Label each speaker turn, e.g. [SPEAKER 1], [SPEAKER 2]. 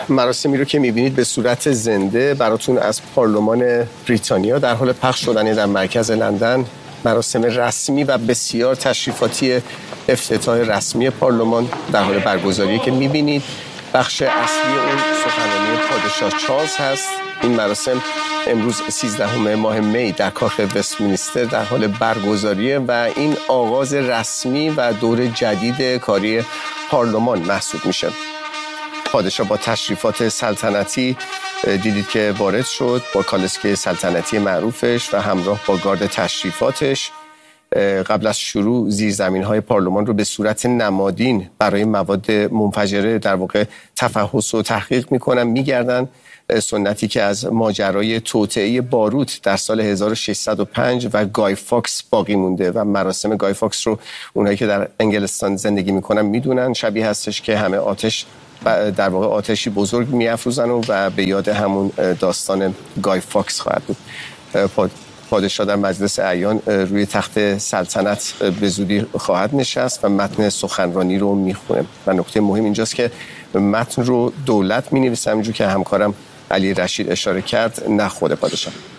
[SPEAKER 1] مراسمی رو که می‌بینید به صورت زنده براتون از پارلمان بریتانیا در حال پخش شدن در مرکز لندن. مراسم رسمی و بسیار تشریفاتی افتتاح رسمی پارلمان در حال برگزاریه که می‌بینید. بخش اصلی اون سخنرانی پادشاه چارلز هست. این مراسم امروز 13 ماه می در کاخ وستمینستر در حال برگزاریه و این آغاز رسمی و دور جدید کاری پارلمان محسوب میشه. پادشاه با تشریفات سلطنتی دیدید که وارد شد با کالسکه سلطنتی معروفش و همراه با گارد تشریفاتش. قبل از شروع زیرزمین‌های پارلمان رو به صورت نمادین برای مواد منفجره در واقع تفحص و تحقیق میکنن، میگردن. سنتی که از ماجرای توطئه باروت در سال 1605 و گای فاکس باقی مونده و مراسم گای فاکس رو اونایی که در انگلستان زندگی میکنن میدونن. شبیه هستش که همه آتش در واقع آتشی بزرگ میافروزن و به یاد همون داستان گای فاکس خواهد بود. پادشاه در مجلس اعیان روی تخت سلطنت به زودی خواهد نشست و متن سخنرانی رو میخونه و نکته مهم اینجاست که متن رو دولت مینویسه، همونجور که همکارم علی رشید اشاره کرد، نه خود پادشاه.